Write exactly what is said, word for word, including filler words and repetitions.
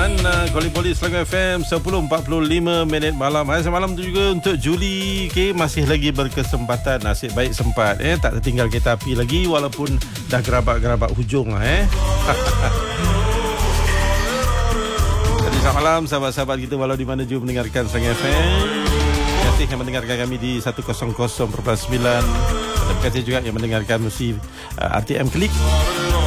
Makan uh, Calling Police Selangor F M sepuluh empat puluh lima minit malam. Hari semalam tu juga untuk Juli, okay, masih lagi berkesempatan. Nasib baik sempat eh tak tertinggal kereta api lagi walaupun dah gerabak-gerabak hujung lah eh. Jadi selamat malam sahabat-sahabat kita walau di mana juga mendengarkan Selangor F M. Terima kasih yang mendengarkan kami di seratus perpuluhan sembilan. Terima kasih juga yang mendengarkan musi uh, R T M Klik.